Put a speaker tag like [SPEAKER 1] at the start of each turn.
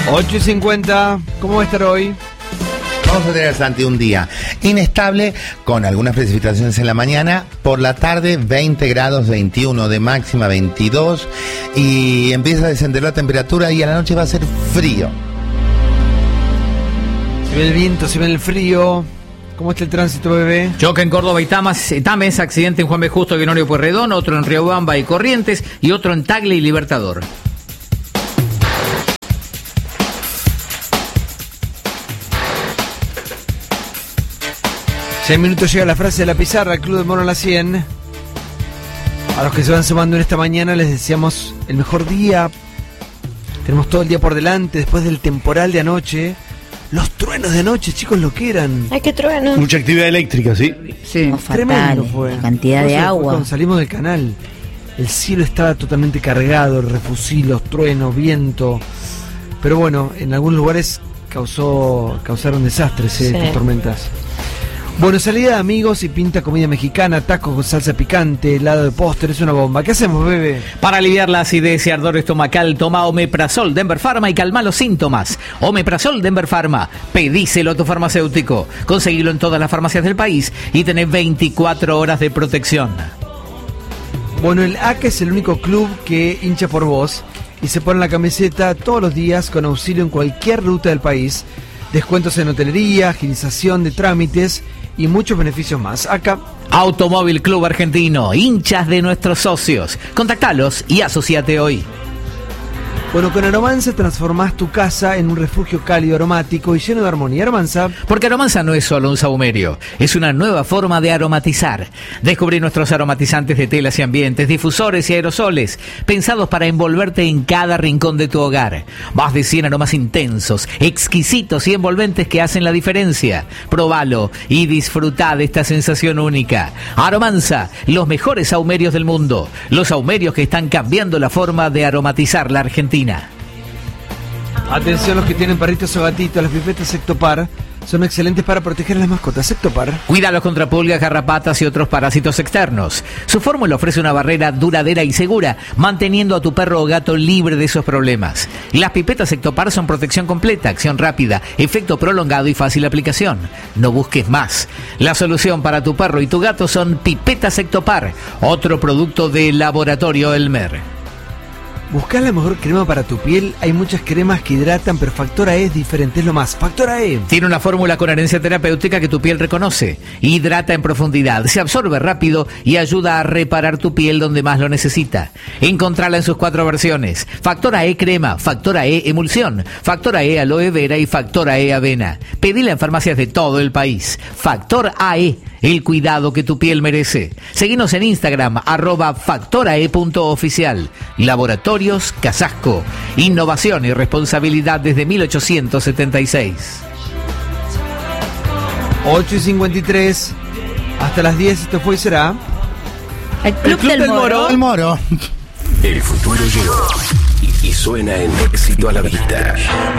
[SPEAKER 1] 8:50, ¿cómo va a estar hoy?
[SPEAKER 2] Vamos a tener, Santi, un día inestable con algunas precipitaciones en la mañana. Por la tarde 20 grados, 21 de máxima, 22. Y empieza a descender la temperatura y a la noche va a ser frío.
[SPEAKER 1] Se ve el viento, se ve el frío. ¿Cómo está el tránsito, bebé?
[SPEAKER 3] Choque en Córdoba y Tames, accidente en Juan B. Justo y Honorio Pueyrredón, otro en Riobamba y Corrientes y otro en Tagle y Libertador.
[SPEAKER 1] En minutos llega la frase de la pizarra, el Club del Mono a las 100. A los que se van sumando en esta mañana les deseamos el mejor día. Tenemos todo el día por delante, después del temporal de anoche. Los truenos de anoche, chicos, lo que eran.
[SPEAKER 4] Ay, qué truenos.
[SPEAKER 5] Mucha actividad eléctrica, ¿sí?
[SPEAKER 4] Sí,
[SPEAKER 1] Tremendo fue.
[SPEAKER 4] La cantidad de agua.
[SPEAKER 1] Cuando salimos del canal, el cielo estaba totalmente cargado, refusilos, truenos, viento. Pero bueno, en algunos lugares causaron desastres, estas tormentas. Bueno, salida de amigos y pinta comida mexicana, tacos con salsa picante, helado de póster, es una bomba. ¿Qué hacemos, bebé?
[SPEAKER 3] Para aliviar la acidez y ardor estomacal, toma Omeprazol Denver Pharma y calma los síntomas. Omeprazol Denver Pharma, pedíselo a tu farmacéutico. Conseguilo en todas las farmacias del país y tenés 24 horas de protección.
[SPEAKER 1] Bueno, el ACA es el único club que hincha por vos y se pone la camiseta todos los días con auxilio en cualquier ruta del país. Descuentos en hotelería, agilización de trámites y muchos beneficios más. Acá.
[SPEAKER 3] Automóvil Club Argentino, hinchas de nuestros socios. Contactalos y asociate hoy.
[SPEAKER 1] Bueno, con Aromanza transformás tu casa en un refugio cálido, aromático y lleno de armonía. Aromanza. Porque
[SPEAKER 3] Aromanza no es solo un sahumerio, es una nueva forma de aromatizar. Descubrí nuestros aromatizantes de telas y ambientes, difusores y aerosoles, pensados para envolverte en cada rincón de tu hogar. Más de 100 aromas intensos, exquisitos y envolventes que hacen la diferencia. Probalo y disfrutá de esta sensación única. Aromanza, los mejores sahumerios del mundo. Los sahumerios que están cambiando la forma de aromatizar la Argentina.
[SPEAKER 1] Atención los que tienen perritos o gatitos, las pipetas Ectopar son excelentes para proteger a las mascotas. Ectopar.
[SPEAKER 3] Cuídalos contra pulgas, garrapatas y otros parásitos externos. Su fórmula ofrece una barrera duradera y segura, manteniendo a tu perro o gato libre de esos problemas. Las pipetas Ectopar son protección completa, acción rápida, efecto prolongado y fácil aplicación. No busques más. La solución para tu perro y tu gato son pipetas Ectopar, otro producto de Laboratorio Elmer.
[SPEAKER 1] ¿Buscás la mejor crema para tu piel? Hay muchas cremas que hidratan, pero Factora E es diferente, es lo más. Factora E
[SPEAKER 3] tiene una fórmula con herencia terapéutica que tu piel reconoce. Hidrata en profundidad, se absorbe rápido y ayuda a reparar tu piel donde más lo necesita. Encontrala en sus 4 versiones. Factora E crema, Factora E emulsión, Factora E aloe vera y Factora E avena. Pedila en farmacias de todo el país. Factor AE, el cuidado que tu piel merece. Seguinos en Instagram, @factorae.oficial. Laboratorio Casasco. Innovación y responsabilidad desde 1876.
[SPEAKER 1] 8:53. Hasta las 10 esto fue y será.
[SPEAKER 4] El Club del Moro.
[SPEAKER 2] El Moro.
[SPEAKER 6] El futuro llegó y suena en Éxito a la Vista.